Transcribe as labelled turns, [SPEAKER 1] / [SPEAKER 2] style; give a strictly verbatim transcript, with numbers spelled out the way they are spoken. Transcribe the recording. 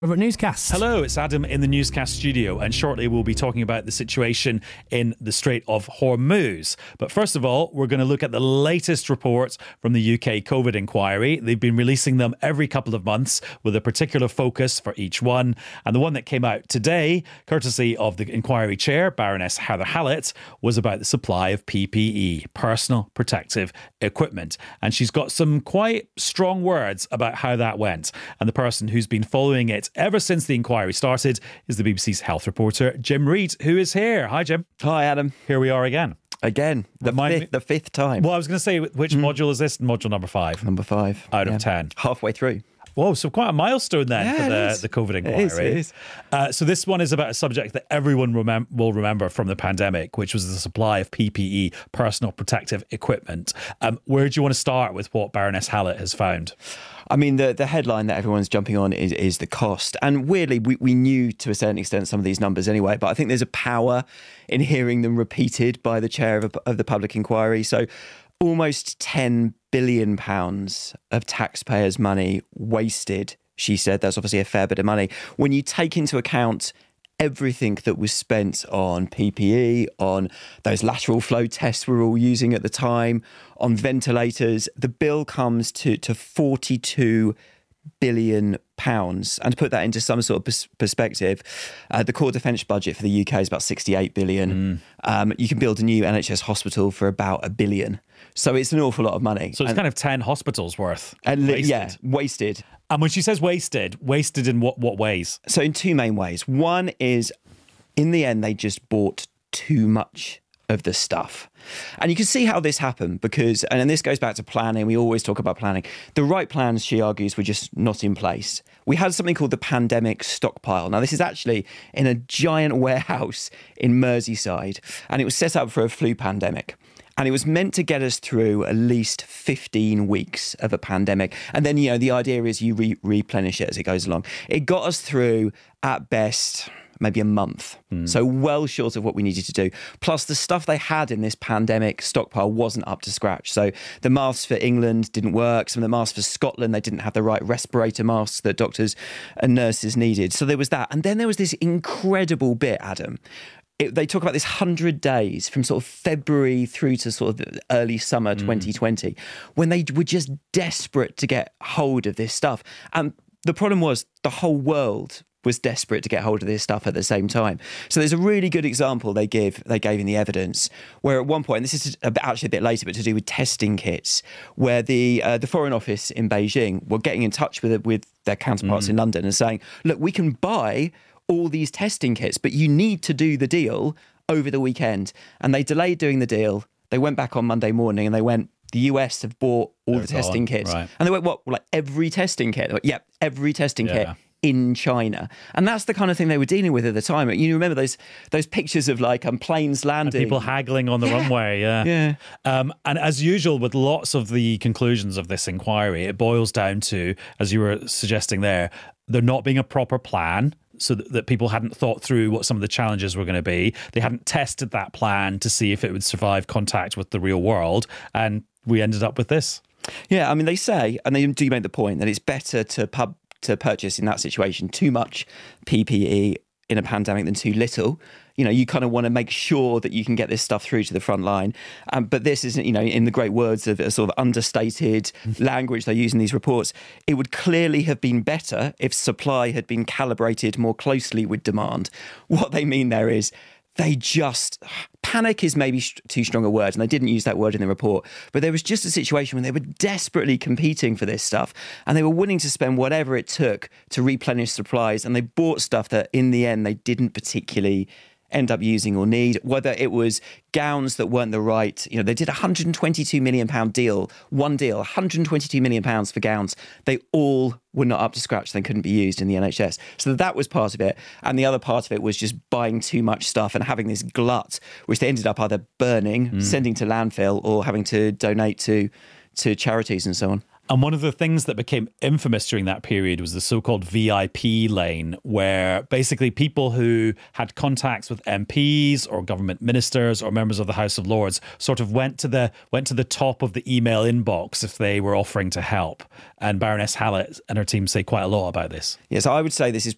[SPEAKER 1] Newscast.
[SPEAKER 2] Hello, it's Adam in the Newscast studio, and shortly we'll be talking about the situation in the Strait of Hormuz. But first of all, we're going to look at the latest reports from the U K COVID inquiry. They've been releasing them every couple of months with a particular focus for each one. And the one that came out today, courtesy of the inquiry chair, Baroness Heather Hallett, was about the supply of P P E, personal protective equipment. And she's got some quite strong words about how that went. And the person who's been following it ever since the inquiry started is the B B C's health reporter, Jim Reid, who is here. Hi, Jim.
[SPEAKER 3] Hi, Adam.
[SPEAKER 2] Here we are again.
[SPEAKER 3] Again, the, fifth, the fifth time.
[SPEAKER 2] Well, I was going to say, which mm. module is this? Module number five.
[SPEAKER 3] Number five.
[SPEAKER 2] Out
[SPEAKER 3] yeah.
[SPEAKER 2] of ten.
[SPEAKER 3] Halfway through.
[SPEAKER 2] Whoa, so quite a milestone then
[SPEAKER 3] yeah,
[SPEAKER 2] for the, the COVID inquiry.
[SPEAKER 3] It is, it is.
[SPEAKER 2] Uh, so this one is about a subject that everyone remem- will remember from the pandemic, which was the supply of P P E, personal protective equipment. Um, where do you want to start with what Baroness Hallett has found?
[SPEAKER 3] I mean, the, the headline that everyone's jumping on is, is the cost. And weirdly, we, we knew to a certain extent some of these numbers anyway, but I think there's a power in hearing them repeated by the chair of, a, of the public inquiry. So almost ten billion pounds of taxpayers' money wasted, she said. That's obviously a fair bit of money. When you take into account everything that was spent on P P E, on those lateral flow tests we're all using at the time, on ventilators, the bill comes to, to forty-two billion pounds. And to put that into some sort of pers- perspective, uh, the core defence budget for the U K is about sixty-eight billion. Mm. Um, you can build a new N H S hospital for about a billion. So it's an awful lot of money.
[SPEAKER 2] So it's
[SPEAKER 3] and,
[SPEAKER 2] kind of ten hospitals worth.
[SPEAKER 3] And
[SPEAKER 2] wasted.
[SPEAKER 3] Yeah, wasted.
[SPEAKER 2] And when she says wasted, wasted in what, what ways?
[SPEAKER 3] So in two main ways. One is, in the end, they just bought too much of the stuff. And you can see how this happened because, and this goes back to planning, we always talk about planning. The right plans, she argues, were just not in place. We had something called the pandemic stockpile. Now, this is actually in a giant warehouse in Merseyside, and it was set up for a flu pandemic. And it was meant to get us through at least fifteen weeks of a pandemic. And then, you know, the idea is you re- replenish it as it goes along. It got us through, at best, maybe a month. Mm. So well short of what we needed to do. Plus, the stuff they had in this pandemic stockpile wasn't up to scratch. So the masks for England didn't work. Some of the masks for Scotland, they didn't have the right respirator masks that doctors and nurses needed. So there was that. And then there was this incredible bit, Adam. It, they talk about this one hundred days from sort of February through to sort of early summer twenty twenty, mm. when they were just desperate to get hold of this stuff. And the problem was the whole world was desperate to get hold of this stuff at the same time. So there's a really good example they give they gave in the evidence where at one point, and this is actually a bit later, but to do with testing kits, where the uh, the Foreign Office in Beijing were getting in touch with with their counterparts mm. in London and saying, look, we can buy all these testing kits, but you need to do the deal over the weekend. And they delayed doing the deal. They went back on Monday morning and they went, the U S have bought all They're the testing gone. kits. Right. And they went, what? Like every testing kit? They went, yep, yeah, every testing yeah. kit in China. And that's the kind of thing they were dealing with at the time. You remember those those pictures of like um, planes landing.
[SPEAKER 2] And people haggling on the
[SPEAKER 3] yeah.
[SPEAKER 2] runway, yeah.
[SPEAKER 3] yeah.
[SPEAKER 2] Um, and as usual with lots of the conclusions of this inquiry, it boils down to, as you were suggesting there, there not being a proper plan, so that, that people hadn't thought through what some of the challenges were going to be. They hadn't tested that plan to see if it would survive contact with the real world. And we ended up with this.
[SPEAKER 3] Yeah, I mean, they say, and they do make the point, that it's better to pub to purchase in that situation too much P P E in a pandemic than too little. You know, you kind of want to make sure that you can get this stuff through to the front line. Um, but this isn't, you know, in the great words of a sort of understated language they use in these reports, it would clearly have been better if supply had been calibrated more closely with demand. What they mean there is they just, panic is maybe too strong a word, and they didn't use that word in the report, but there was just a situation when they were desperately competing for this stuff, and they were willing to spend whatever it took to replenish supplies, and they bought stuff that in the end they didn't particularly end up using or need, whether it was gowns that weren't the right, you know, they did a one hundred twenty-two million pound deal, one deal, one hundred twenty-two million pounds for gowns. They all were not up to scratch. They couldn't be used in the N H S. So that was part of it. And the other part of it was just buying too much stuff and having this glut, which they ended up either burning, mm. sending to landfill, or having to donate to to charities and so on.
[SPEAKER 2] And one of the things that became infamous during that period was the so-called V I P lane, where basically people who had contacts with M Ps or government ministers or members of the House of Lords sort of went to the went to the top of the email inbox if they were offering to help. And Baroness Hallett and her team say quite a lot about this.
[SPEAKER 3] Yes, I would say this is